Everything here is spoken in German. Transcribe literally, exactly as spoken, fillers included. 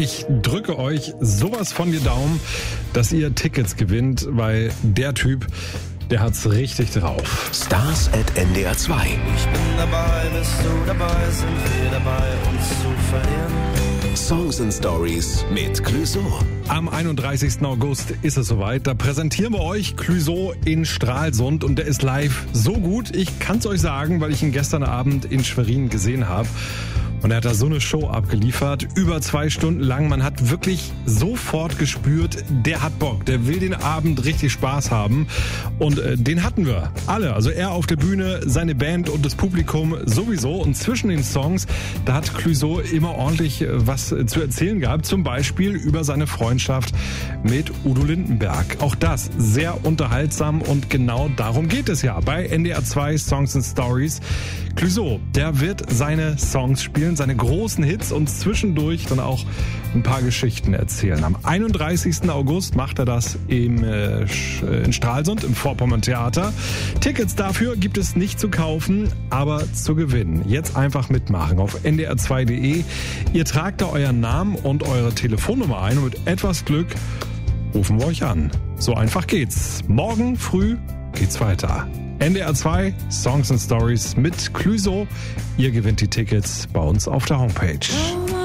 Ich drücke euch sowas von die Daumen, dass ihr Tickets gewinnt, weil der Typ, der hat's richtig drauf. Stars at N D R zwei. Ich bin dabei, bist du dabei, sind wir dabei, uns zu verlieren. Songs and Stories mit Clouseau. Am einunddreißigsten August ist es soweit. Da präsentieren wir euch Clouseau in Stralsund und der ist live so gut. Ich kann's euch sagen, weil ich ihn gestern Abend in Schwerin gesehen habe. Und er hat da so eine Show abgeliefert, über zwei Stunden lang. Man hat wirklich sofort gespürt, der hat Bock, der will den Abend richtig Spaß haben. Und äh, den hatten wir alle. Also er auf der Bühne, seine Band und das Publikum sowieso. Und zwischen den Songs, da hat Clouseau immer ordentlich äh, was äh, zu erzählen gehabt. Zum Beispiel über seine Freundschaft mit Udo Lindenberg. Auch das sehr unterhaltsam und genau darum geht es ja bei N D R zwei Songs and Stories. Clouseau, der wird seine Songs spielen, seine großen Hits und zwischendurch dann auch ein paar Geschichten erzählen. Am einunddreißigsten August macht er das im, äh, in Stralsund im Vorpommern Theater. Tickets dafür gibt es nicht zu kaufen, aber zu gewinnen. Jetzt einfach mitmachen auf N D R zwei Punkt D E. Ihr tragt da euren Namen und eure Telefonnummer ein und mit etwas Glück rufen wir euch an. So einfach geht's. Morgen früh geht's weiter. N D R zwei Songs and Stories mit Clouseau. Ihr gewinnt die Tickets bei uns auf der Homepage.